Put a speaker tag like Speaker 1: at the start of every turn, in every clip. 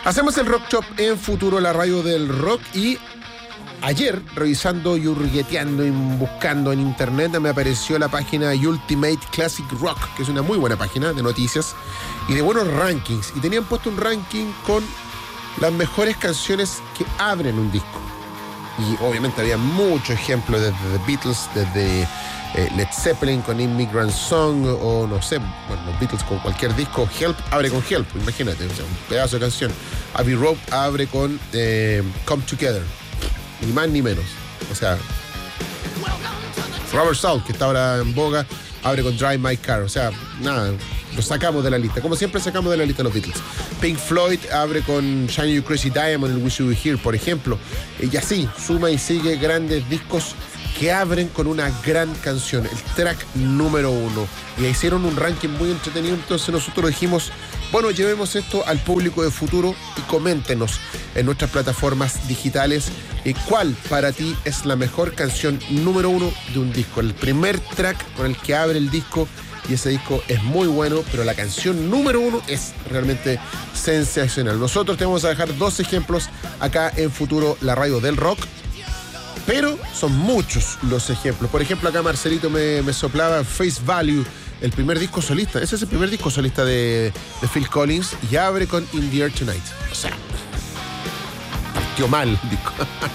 Speaker 1: Hacemos el Rock Shop en Futuro, la radio del rock, y ayer, revisando y hurgueteando y buscando en internet, me apareció la página Ultimate Classic Rock, que es una muy buena página de noticias y de buenos rankings. Y tenían puesto un ranking con las mejores canciones que abren un disco. Y obviamente había muchos ejemplos, desde The Beatles, desde Led Zeppelin con Immigrant Song, o no sé, bueno, los Beatles con cualquier disco. Help abre con Help, imagínate, o sea, un pedazo de canción. Abbey Road abre con Come Together, ni más ni menos. O sea, Rubber Soul, que está ahora en boga, abre con Drive My Car. O sea, nada, lo sacamos de la lista. Como siempre sacamos de la lista los Beatles. Pink Floyd abre con Shine You Crazy Diamond, el Wish You Were Here, por ejemplo. Y así, suma y sigue grandes discos que abren con una gran canción, el track número 1. Y hicieron un ranking muy entretenido, entonces nosotros dijimos, bueno, llevemos esto al público de Futuro y coméntenos en nuestras plataformas digitales cuál para ti es la mejor canción número 1 de un disco, el primer track con el que abre el disco, y ese disco es muy bueno, pero la canción número 1 es realmente sensacional. Nosotros te vamos a dejar 2 ejemplos acá en Futuro, la radio del rock, pero son muchos los ejemplos. Por ejemplo, acá Marcelito me soplaba Face Value, el primer disco solista. Ese es el primer disco solista de Phil Collins, y abre con In the Air Tonight. O sea, partió mal el disco.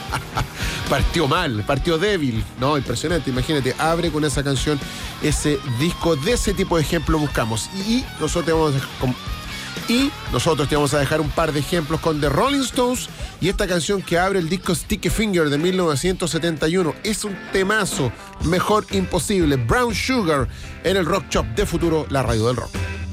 Speaker 1: partió débil. No, impresionante, imagínate, abre con esa canción ese disco. De ese tipo de ejemplos buscamos. Y nosotros te vamos a dejar un par de ejemplos con The Rolling Stones y esta canción que abre el disco Sticky Finger de 1971. Es un temazo, mejor imposible. Brown Sugar en el Rock Shop de Futuro, la radio del rock.